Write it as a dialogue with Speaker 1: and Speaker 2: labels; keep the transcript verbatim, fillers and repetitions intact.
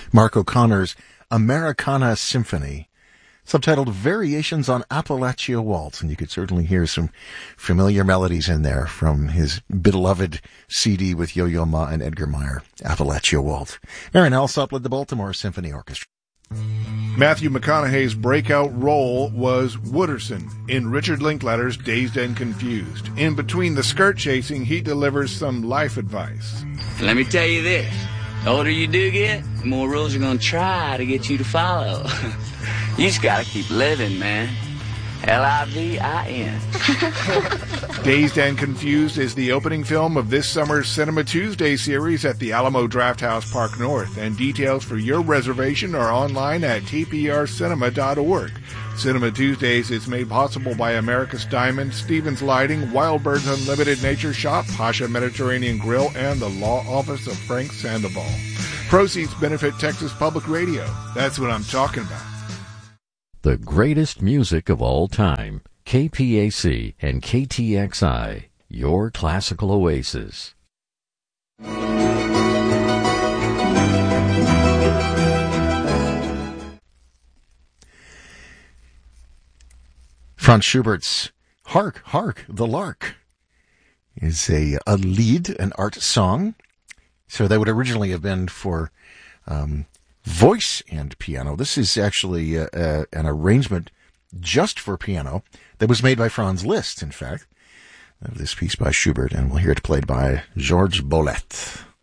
Speaker 1: Mark O'Connor's Americana Symphony, subtitled Variations on Appalachia Waltz, and you could certainly hear some familiar melodies in there from his beloved C D with Yo-Yo Ma and Edgar Meyer, Appalachia Waltz. Aaron Alsop led the Baltimore Symphony Orchestra.
Speaker 2: Matthew McConaughey's breakout role was Wooderson in Richard Linklater's Dazed and Confused. In between the skirt chasing, he delivers some life advice.
Speaker 3: Let me tell you this. The older you do get, the more rules are going to try to get you to follow. You just got to keep living, man. L I V I N.
Speaker 2: Dazed and Confused is the opening film of this summer's Cinema Tuesday series at the Alamo Drafthouse Park North, and details for your reservation are online at t p r cinema dot org. Cinema Tuesdays is made possible by America's Diamond, Stevens Lighting, Wild Birds Unlimited Nature Shop, Pasha Mediterranean Grill, and the Law Office of Frank Sandoval. Proceeds benefit Texas Public Radio. That's what I'm talking about.
Speaker 4: The greatest music of all time. K P A C and K T X I, your classical oasis.
Speaker 1: Franz Schubert's Hark, Hark, the Lark is a, a lead, an art song. So that would originally have been for um, voice and piano. This is actually uh, uh, an arrangement just for piano that was made by Franz Liszt, in fact, of this piece by Schubert, and we'll hear it played by Georges Bolet.